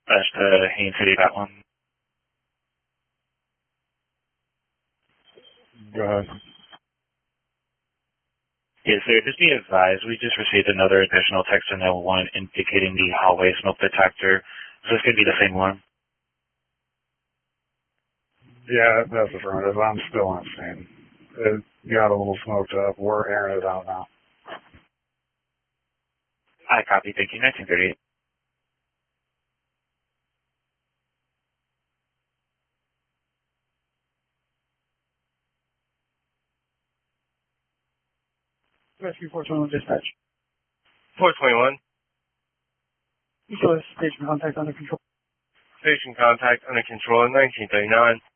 That's the Haines City, that one. Go ahead. Yes, sir. Just be advised, we just received another additional text on that one indicating the hallway smoke detector. Is this going to be the same one? Yeah, that's affirmative. I'm still on scene. It got a little smoked up. We're airing it out now. I copy. Thank you. 1938. Rescue 421 dispatch. 421. You show us station contact under control. Station contact under control in 1939.